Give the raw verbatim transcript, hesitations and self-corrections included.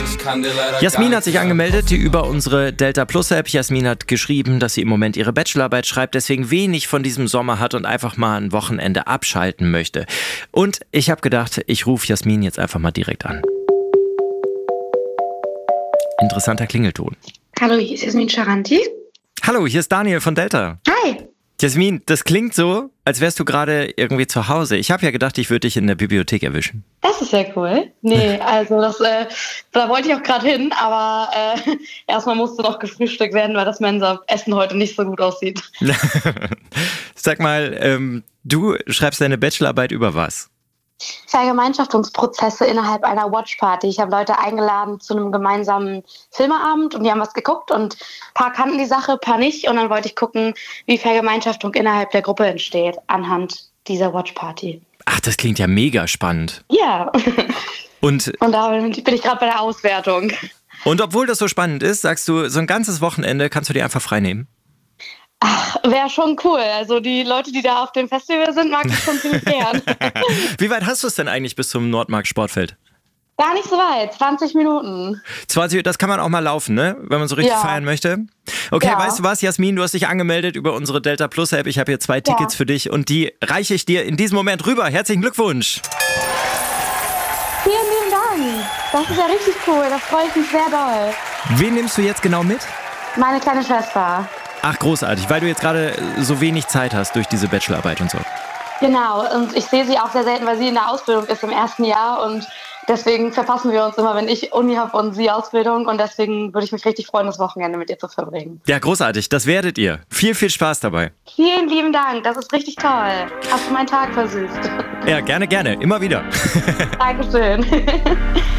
Jasmin hat sich angemeldet über unsere Delta Plus App. Jasmin hat geschrieben, dass sie im Moment ihre Bachelorarbeit schreibt, deswegen wenig von diesem Sommer hat und einfach mal ein Wochenende abschalten möchte. Und ich habe gedacht, ich rufe Jasmin jetzt einfach mal direkt an. Interessanter Klingelton. Hallo, hier ist Jasmin Charanti. Hallo, hier ist Daniel von Delta. Hi. Jasmin, das klingt so, als wärst du gerade irgendwie zu Hause. Ich habe ja gedacht, ich würde dich in der Bibliothek erwischen. Das ist ja cool. Nee, also das, äh, da wollte ich auch gerade hin, aber äh, erstmal musste noch gefrühstückt werden, weil das Mensa-Essen heute nicht so gut aussieht. Sag mal, ähm, du schreibst deine Bachelorarbeit über was? Vergemeinschaftungsprozesse innerhalb einer Watchparty. Ich habe Leute eingeladen zu einem gemeinsamen Filmeabend und die haben was geguckt und ein paar kannten die Sache, ein paar nicht. Und dann wollte ich gucken, wie Vergemeinschaftung innerhalb der Gruppe entsteht anhand dieser Watchparty. Ach, das klingt ja mega spannend. Ja. Und, und da bin ich gerade bei der Auswertung. Und obwohl das so spannend ist, sagst du, so ein ganzes Wochenende kannst du dir einfach frei nehmen? Ach, wäre schon cool. Also die Leute, die da auf dem Festival sind, mag ich schon ziemlich gern. Wie weit hast du es denn eigentlich bis zum Nordmark Sportfeld? Gar nicht so weit, zwanzig Minuten. zwanzig, das kann man auch mal laufen, ne? Wenn man so richtig ja. feiern möchte. Okay, ja. Weißt du was, Jasmin, du hast dich angemeldet über unsere Delta Plus App. Ich habe hier zwei Tickets ja. für dich und die reiche ich dir in diesem Moment rüber. Herzlichen Glückwunsch. Vielen lieben Dank. Das ist ja richtig cool, da freue ich mich sehr doll. Wen nimmst du jetzt genau mit? Meine kleine Schwester. Ach, großartig, weil du jetzt gerade so wenig Zeit hast durch diese Bachelorarbeit und so. Genau, und ich sehe sie auch sehr selten, weil sie in der Ausbildung ist im ersten Jahr und deswegen verpassen wir uns immer, wenn ich Uni habe und sie Ausbildung und deswegen würde ich mich richtig freuen, das Wochenende mit ihr zu verbringen. Ja, großartig, das werdet ihr. Viel, viel Spaß dabei. Vielen lieben Dank, das ist richtig toll. Hast du meinen Tag versüßt. Ja, gerne, gerne, immer wieder. Dankeschön.